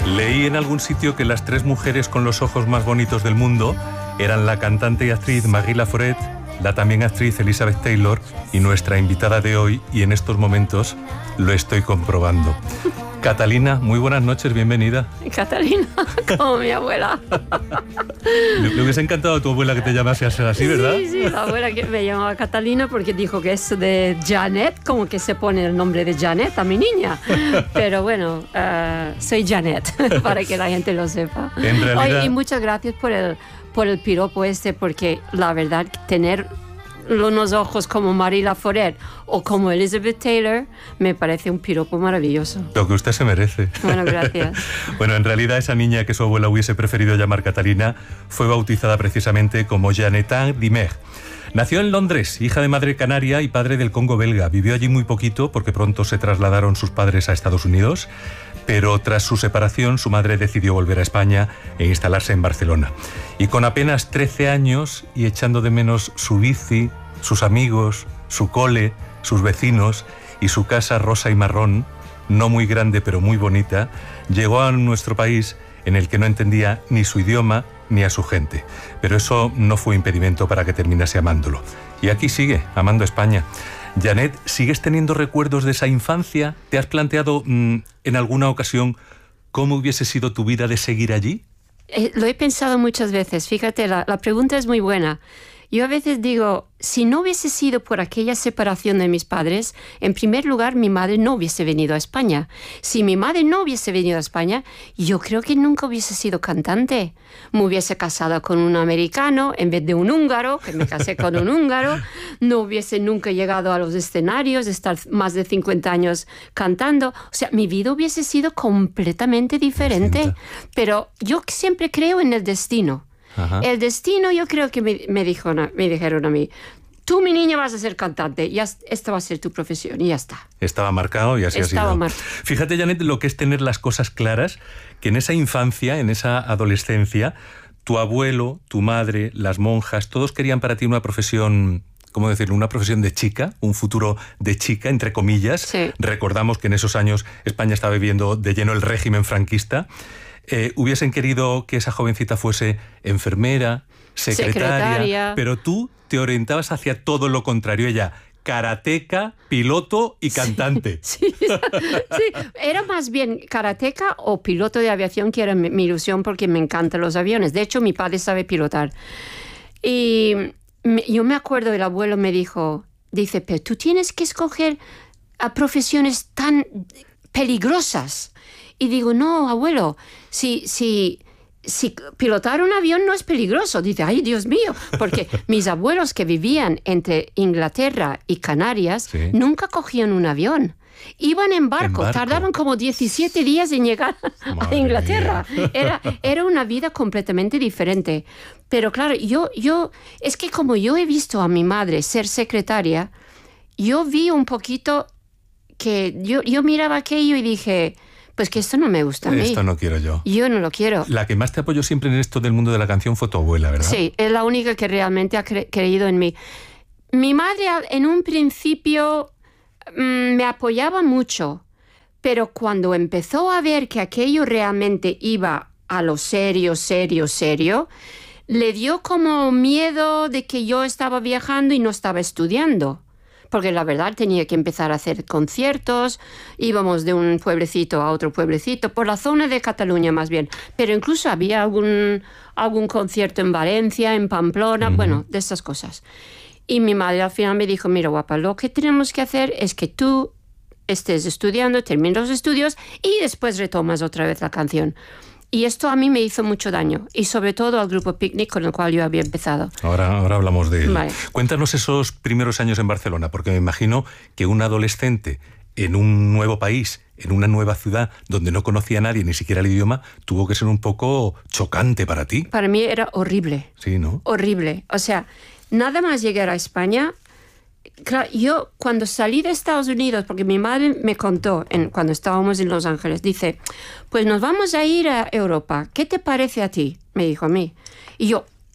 Leí en algún sitio que las 3 mujeres con los ojos más bonitos del mundo eran la cantante y actriz Marie Laforêt, la también actriz Elizabeth Taylor y nuestra invitada de hoy, y en estos momentos lo estoy comprobando. Catalina, muy buenas noches, bienvenida. Catalina, como mi abuela. Le hubiese encantado a tu abuela que te llamase así, ¿verdad? Sí, la abuela que me llamaba Catalina porque dijo que eso de Janet, como que se pone el nombre de Janet a mi niña. Pero bueno, soy Janet, para que la gente lo sepa. En realidad... Oye, y muchas gracias por el piropo porque la verdad, tener unos ojos como Marie Laforêt o como Elizabeth Taylor me parece un piropo maravilloso. Lo que usted se merece. Bueno, gracias. Bueno, en realidad esa niña que su abuela hubiese preferido llamar Catalina fue bautizada precisamente como Janetin Dimer. Nació en Londres, hija de madre canaria y padre del Congo belga. Vivió allí muy poquito porque pronto se trasladaron sus padres a Estados Unidos, pero tras su separación su madre decidió volver a España e instalarse en Barcelona. Y con apenas 13 años y echando de menos su bici, sus amigos, su cole, sus vecinos y su casa rosa y marrón, no muy grande pero muy bonita, llegó a nuestro país en el que no entendía ni su idioma ni a su gente. Pero eso no fue impedimento para que terminase amándolo. Y aquí sigue, amando España. Janet, ¿sigues teniendo recuerdos de esa infancia? ¿Te has planteado en alguna ocasión cómo hubiese sido tu vida de seguir allí? Lo he pensado muchas veces. Fíjate, la pregunta es muy buena. Yo a veces digo, si no hubiese sido por aquella separación de mis padres, en primer lugar, mi madre no hubiese venido a España. Si mi madre no hubiese venido a España, yo creo que nunca hubiese sido cantante. Me hubiese casado con un americano en vez de un húngaro, que me casé con un húngaro. No hubiese nunca llegado a los escenarios, estar más de 50 años cantando. O sea, mi vida hubiese sido completamente diferente. Pero yo siempre creo en el destino. Ajá. El destino, yo creo que me dijeron a mí, tú, mi niña, vas a ser cantante, y esta va a ser tu profesión, y ya está. Estaba marcado y así ha sido. Fíjate, Janet, lo que es tener las cosas claras, que en esa infancia, en esa adolescencia, tu abuelo, tu madre, las monjas, todos querían para ti una profesión... ¿Cómo decirlo? Una profesión de chica, un futuro de chica, entre comillas. Sí. Recordamos que en esos años España estaba viviendo de lleno el régimen franquista. Hubiesen querido que esa jovencita fuese enfermera, secretaria, pero tú te orientabas hacia todo lo contrario. Ella, karateca, piloto y cantante. Sí, era más bien karateca o piloto de aviación, que era mi ilusión porque me encantan los aviones. De hecho, mi padre sabe pilotar. Y yo me acuerdo, el abuelo me dice, pero tú tienes que escoger a profesiones tan peligrosas. Y digo, no, abuelo, si pilotar un avión no es peligroso. Dice, ay, Dios mío, porque mis abuelos que vivían entre Inglaterra y Canarias nunca cogían un avión. Iban en barco, tardaban como 17 días en llegar a Inglaterra. Era una vida completamente diferente. Pero claro, es que como yo he visto a mi madre ser secretaria, yo vi un poquito que yo miraba aquello y dije... Pues que esto no me gusta a mí. Esto no quiero yo. Yo no lo quiero. La que más te apoyó siempre en esto del mundo de la canción fue tu abuela, ¿verdad? Sí, es la única que realmente ha creído en mí. Mi madre en un principio me apoyaba mucho, pero cuando empezó a ver que aquello realmente iba a lo serio, le dio como miedo de que yo estaba viajando y no estaba estudiando. Porque la verdad tenía que empezar a hacer conciertos, íbamos de un pueblecito a otro pueblecito, por la zona de Cataluña más bien, pero incluso había algún concierto en Valencia, en Pamplona, bueno, de esas cosas. Y mi madre al final me dijo, mira, guapa, lo que tenemos que hacer es que tú estés estudiando, termines los estudios y después retomas otra vez la canción. Y esto a mí me hizo mucho daño, y sobre todo al grupo Picnic con el cual yo había empezado. Ahora hablamos de él. Vale. Cuéntanos esos primeros años en Barcelona, porque me imagino que un adolescente en un nuevo país, en una nueva ciudad, donde no conocía a nadie, ni siquiera el idioma, tuvo que ser un poco chocante para ti. Para mí era horrible. Sí, ¿no? Horrible. O sea, nada más llegar a España... Claro, yo cuando salí de Estados Unidos, porque mi madre me contó cuando estábamos en Los Ángeles, dice, pues nos vamos a ir a Europa, ¿qué te parece a ti? Me dijo a mí. Y yo,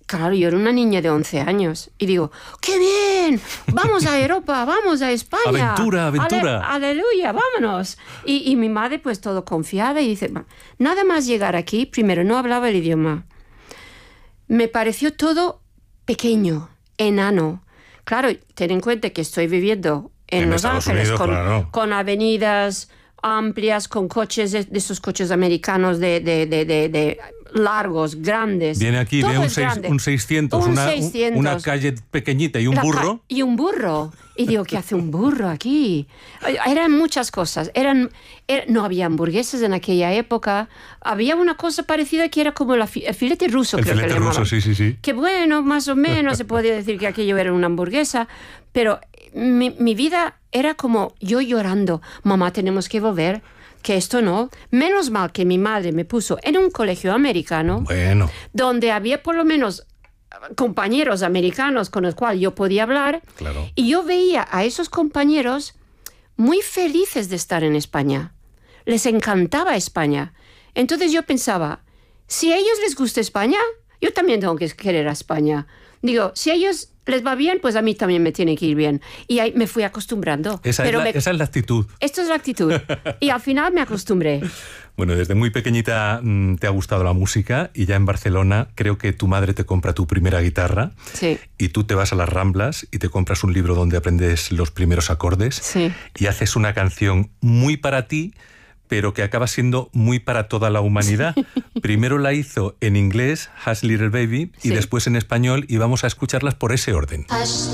claro, yo era una niña de 11 años y digo, ¡qué bien! ¡Vamos a Europa! ¡Vamos a España! ¡Aventura, aventura! ¡Aleluya! ¡Vámonos! Y mi madre pues todo confiada y dice, nada más llegar aquí, primero no hablaba el idioma. Me pareció todo pequeño, enano. Claro, ten en cuenta que estoy viviendo en Los Ángeles Unidos, con avenidas amplias, con coches de esos coches americanos de largos, grandes. Viene aquí, todo ve un 600, una calle pequeñita y un burro. Y un burro. Y digo, ¿qué hace un burro aquí? Eran muchas cosas. No había hamburguesas en aquella época. Había una cosa parecida que era como el filete ruso, creo que le llamaban. El filete ruso, sí. Que bueno, más o menos se podía decir que aquello era una hamburguesa. Pero mi vida era como yo llorando. Mamá, tenemos que volver. Que esto no. Menos mal que mi madre me puso en un colegio americano. Bueno. Donde había por lo menos compañeros americanos con los cuales yo podía hablar. Claro. Y yo veía a esos compañeros muy felices de estar en España. Les encantaba España. Entonces yo pensaba, si a ellos les gusta España, yo también tengo que querer a España. Digo, si a ellos les va bien, pues a mí también me tiene que ir bien. Y ahí me fui acostumbrando. Esa es la actitud. Esto es la actitud. Y al final me acostumbré. Bueno, desde muy pequeñita te ha gustado la música y ya en Barcelona creo que tu madre te compra tu primera guitarra. Sí. Y tú te vas a las Ramblas y te compras un libro donde aprendes los primeros acordes. Sí. Y haces una canción muy para ti, pero que acaba siendo muy para toda la humanidad. Primero la hizo en inglés, Hush Little Baby, y después en español, y vamos a escucharlas por ese orden. Hush,